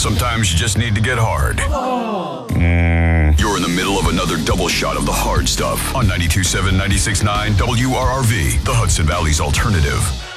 Sometimes you just need to get hard. You're in the middle of another double shot of the hard stuff on 92.7, 96.9 WRRV, the Hudson Valley's alternative.